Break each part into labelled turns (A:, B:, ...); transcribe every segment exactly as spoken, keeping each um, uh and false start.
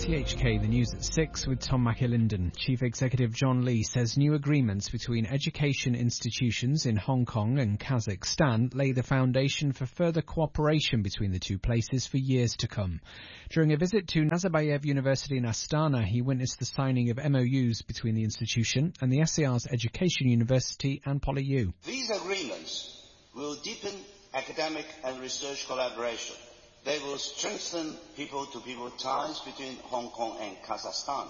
A: T H K, the news at six with Tom McAlinden. Chief Executive John Lee says new agreements between education institutions in Hong Kong and Kazakhstan lay the foundation for further cooperation between the two places for years to come. During a visit to Nazarbayev University in Astana, he witnessed the signing of M O Us between the institution and the S A R's Education University and PolyU.
B: These agreements will deepen academic and research collaboration. They will strengthen people-to-people ties between Hong Kong and Kazakhstan.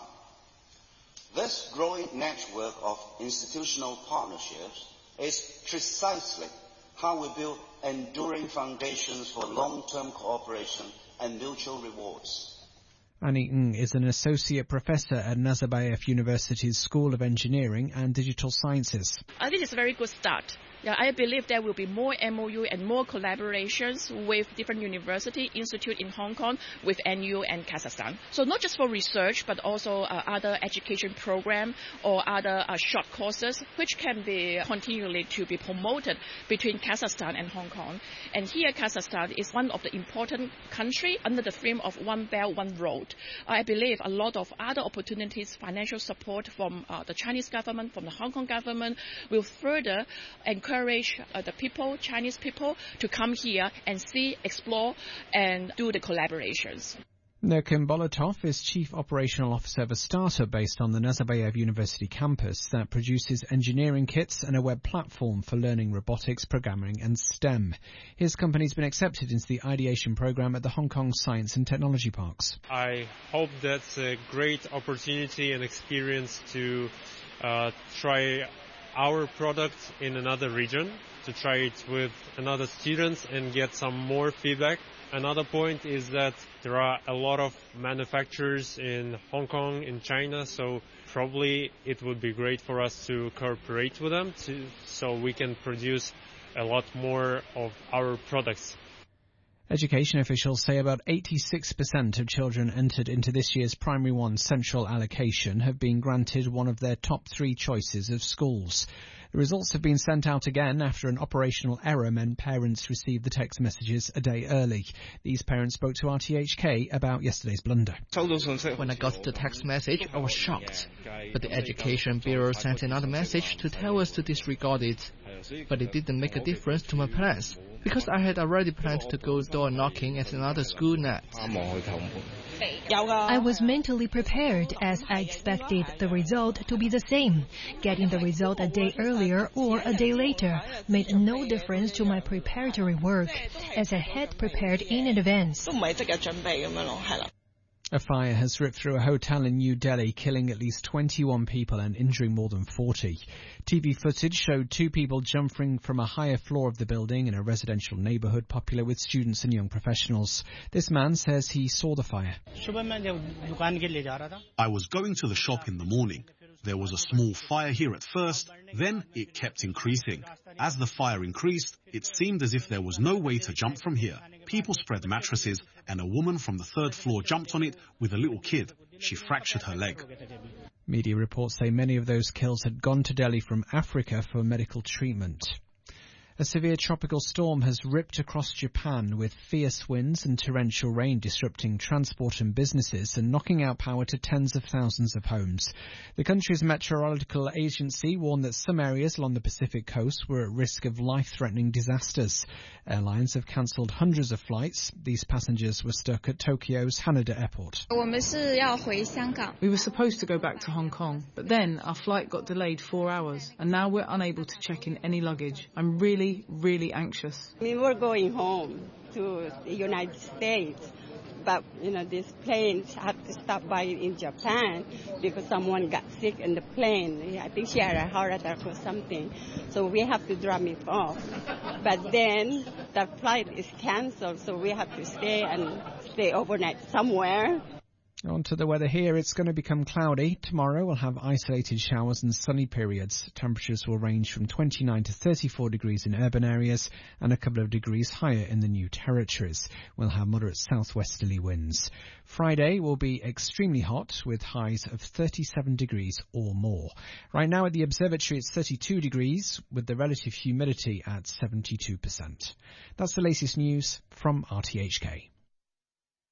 B: This growing network of institutional partnerships is precisely how we build enduring foundations for long-term cooperation and mutual rewards.
A: Annie Ng is an associate professor at Nazarbayev University's School of Engineering and Digital Sciences.
C: I think it's a very good start. Yeah, I believe there will be more M O U and more collaborations with different university institute in Hong Kong, with N U and Kazakhstan. So not just for research, but also uh, other education program or other uh, short courses, which can be continually to be promoted between Kazakhstan and Hong Kong. And here, Kazakhstan is one of the important country under the frame of One Belt, One Road. I believe a lot of other opportunities, financial support from uh, the Chinese government, from the Hong Kong government, will further encourage encourage uh, the people, Chinese people, to come here and see, explore, and do the collaborations.
A: Nurkin Bolotov is Chief Operational Officer of a startup based on the Nazarbayev University campus that produces engineering kits and a web platform for learning robotics, programming and STEM. His company's been accepted into the ideation program at the Hong Kong Science and Technology Parks.
D: I hope that's a great opportunity and experience to uh, try our product in another region, to try it with another students and get some more feedback. Another point is that there are a lot of manufacturers in Hong Kong, in China, so probably it would be great for us to cooperate with them to, so we can produce a lot more of our products.
A: Education officials say about eighty-six percent of children entered into this year's Primary one central allocation have been granted one of their top three choices of schools. The results have been sent out again after an operational error meant parents received the text messages a day early. These parents spoke to R T H K about yesterday's blunder.
E: When I got the text message, I was shocked. But the Education Bureau sent another message to tell us to disregard it. But it didn't make a difference to my plans, because I had already planned to go door knocking at another school next.
F: I was mentally prepared as I expected the result to be the same. Getting the result a day earlier or a day later made no difference to my preparatory work, as I had prepared in advance.
A: A fire has ripped through a hotel in New Delhi, killing at least twenty-one people and injuring more than forty. T V footage showed two people jumping from a higher floor of the building in a residential neighbourhood popular with students and young professionals. This man says he saw the fire.
G: I was going to the shop in the morning. There was a small fire here at first, then it kept increasing. As the fire increased, it seemed as if there was no way to jump from here. People spread mattresses, and a woman from the third floor jumped on it with a little kid. She fractured her leg.
A: Media reports say many of those killed had gone to Delhi from Africa for medical treatment. A severe tropical storm has ripped across Japan with fierce winds and torrential rain disrupting transport and businesses and knocking out power to tens of thousands of homes. The country's meteorological agency warned that some areas along the Pacific coast were at risk of life-threatening disasters. Airlines have cancelled hundreds of flights. These passengers were stuck at Tokyo's Haneda Airport.
H: We were supposed to go back to Hong Kong, but then our flight got delayed four hours, and now we're unable to check in any luggage. I'm really really anxious.
I: We were going home to the United States, but you know, these planes had to stop by in Japan because someone got sick in the plane. I think she had a heart attack or something, so we have to drop it off. But then the flight is cancelled, so we have to stay and stay overnight somewhere.
A: On to the weather here. It's going to become cloudy. Tomorrow we'll have isolated showers and sunny periods. Temperatures will range from twenty-nine to thirty-four degrees in urban areas and a couple of degrees higher in the New Territories. We'll have moderate southwesterly winds. Friday will be extremely hot with highs of thirty-seven degrees or more. Right now at the observatory it's thirty-two degrees with the relative humidity at seventy-two percent. That's the latest news from R T H K.